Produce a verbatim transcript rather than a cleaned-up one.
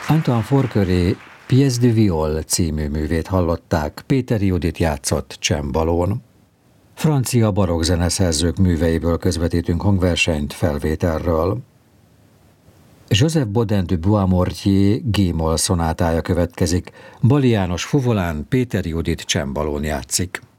Antoine Forqueré Pièce de Viol című művét hallották, Péter Judit játszott csembalón. Francia barokk zeneszerzők műveiből közvetítünk hangversenyt felvételről. Joseph Bodin du Bois-Mortier G-moll szonátája következik, Bali János fuvolán, Péter Judit csembalón játszik.